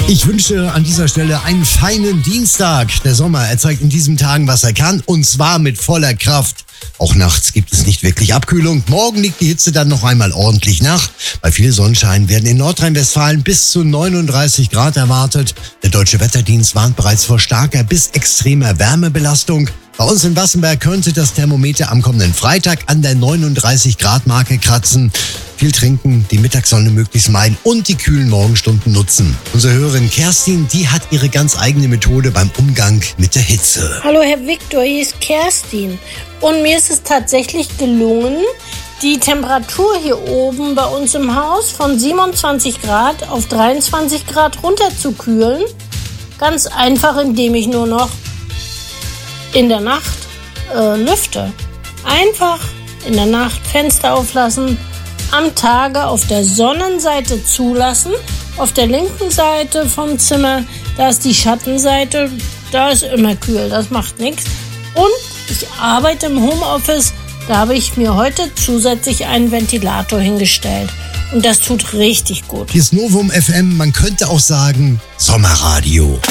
Ich wünsche an dieser Stelle einen feinen Dienstag. Der Sommer, er zeigt in diesen Tagen, was er kann, und zwar mit voller Kraft. Auch nachts gibt es nicht wirklich Abkühlung. Morgen liegt die Hitze dann noch einmal ordentlich nach. Bei viel Sonnenschein werden in Nordrhein-Westfalen bis zu 39 Grad erwartet. Der Deutsche Wetterdienst warnt bereits vor starker bis extremer Wärmebelastung. Bei uns in Wassenberg könnte das Thermometer am kommenden Freitag an der 39 Grad Marke kratzen. Viel trinken, die Mittagssonne möglichst meiden und die kühlen Morgenstunden nutzen. Unsere Hörerin Kerstin, die hat ihre ganz eigene Methode beim Umgang mit der Hitze. Hallo Herr Viktor, hier ist Kerstin. Und mir ist es tatsächlich gelungen, die Temperatur hier oben bei uns im Haus von 27 Grad auf 23 Grad runterzukühlen. Ganz einfach, indem ich nur noch in der Nacht lüfte. Einfach in der Nacht Fenster auflassen, am Tage auf der Sonnenseite zulassen. Auf der linken Seite vom Zimmer, da ist die Schattenseite, da ist immer kühl, das macht nichts. Und ich arbeite im Homeoffice, da habe ich mir heute zusätzlich einen Ventilator hingestellt. Und das tut richtig gut. Hier ist Novum FM, man könnte auch sagen Sommerradio.